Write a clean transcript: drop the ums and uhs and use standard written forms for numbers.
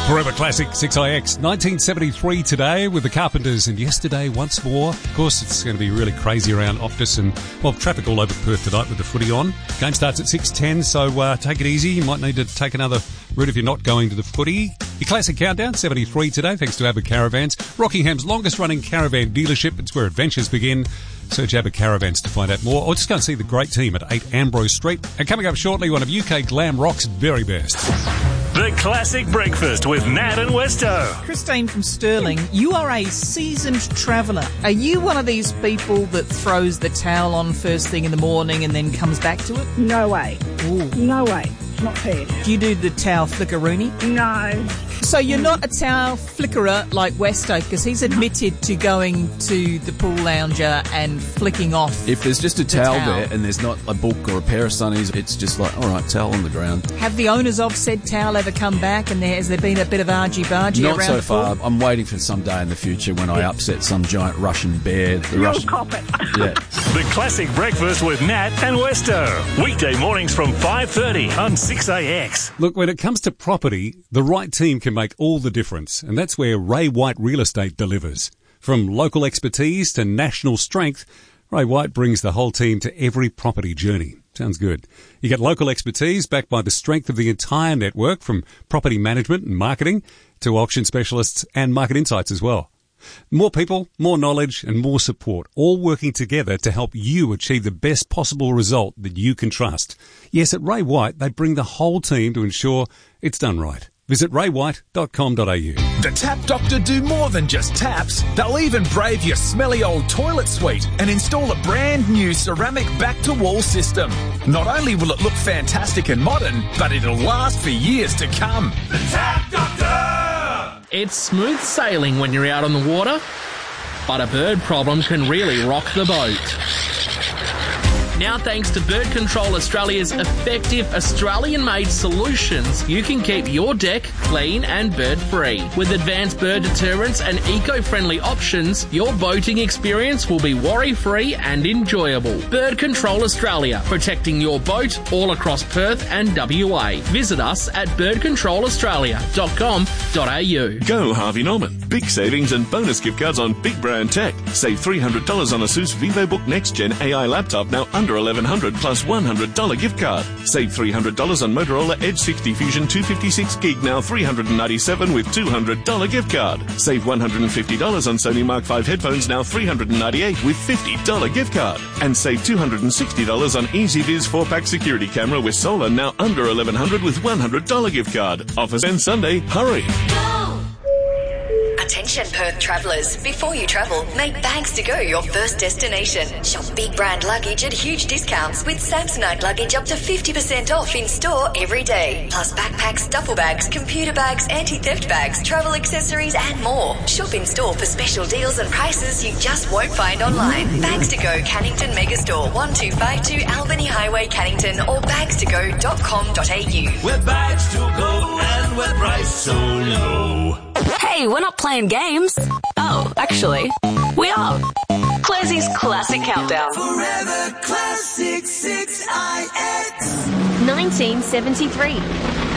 Forever Classic 6IX, 1973 today with the Carpenters, and yesterday once more. Of course, it's going to be really crazy around Optus and, well, traffic all over Perth tonight with the footy on. Game starts at 6:10, so take it easy. You might need to take another route if you're not going to the footy. Your Classic Countdown, 73 today, thanks to Abbott Caravans. Rockingham's longest-running caravan dealership. It's where adventures begin. Search Abbott Caravans to find out more, or just go and see the great team at 8 Ambrose Street. And coming up shortly, one of UK glam rock's very best. The Classic Breakfast with Nat and Westo. Christine from Stirling, you are a seasoned traveller. Are you one of these people that throws the towel on first thing in the morning and then comes back to it? No way. Ooh. No way. It's not fair. Do you do the towel flickeroony? No. So you're not a towel flickerer like Westo, because he's admitted to going to the pool lounger and flicking off. If there's just a towel there and there's not a book or a pair of sunnies, it's just like, all right, towel on the ground. Have the owners of said towel ever come back, and has there been a bit of argy-bargy around? Not so far. I'm waiting for some day in the future when I upset some giant Russian bear. You'll cop it. Yeah. The Classic Breakfast with Nat and Westo. Weekday mornings from 5:30 on 6AX. Look, when it comes to property, the right team can make all the difference, and that's where Ray White Real Estate delivers. From local expertise to national strength, Ray White brings the whole team to every property journey. Sounds good. You get local expertise backed by the strength of the entire network, from property management and marketing to auction specialists and market insights as well. More people, more knowledge and more support, all working together to help you achieve the best possible result that you can trust. Yes, at Ray White, they bring the whole team to ensure it's done right. Visit raywhite.com.au. The Tap Doctor do more than just taps. They'll even brave your smelly old toilet suite and install a brand new ceramic back-to-wall system. Not only will it look fantastic and modern, but it'll last for years to come. The Tap Doctor! It's smooth sailing when you're out on the water, but a bird problem can really rock the boat. Now, thanks to Bird Control Australia's effective Australian-made solutions, you can keep your deck clean and bird-free. With advanced bird deterrents and eco-friendly options, your boating experience will be worry-free and enjoyable. Bird Control Australia, protecting your boat all across Perth and WA. Visit us at birdcontrolaustralia.com.au. Go Harvey Norman. Big savings and bonus gift cards on big brand tech. Save $300 on ASUS VivoBook Next Gen AI laptop, now under $1,100 plus $100 gift card. Save $300 on Motorola Edge 60 Fusion 256 gig, now $397 with $200 gift card. Save $150 on Sony Mark 5 headphones, now $398 with $50 gift card. And save $260 on EasyViz 4-pack security camera with solar, now under $1,100 with $100 gift card. Offers end Sunday. Hurry! Attention Perth travellers, before you travel, make Bags to Go your first destination. Shop big brand luggage at huge discounts with Samsonite luggage up to 50% off in store every day. Plus backpacks, duffel bags, computer bags, anti-theft bags, travel accessories and more. Shop in store for special deals and prices you just won't find online. Bags to Go Cannington Megastore, 1252 Albany Highway, Cannington, or bagstogo.com.au. We're Bags to Go and we're priced so low. Hey, we're not playing games. Oh, actually, we are. Classie's Classic Countdown. Forever Classic 6IX. 1973.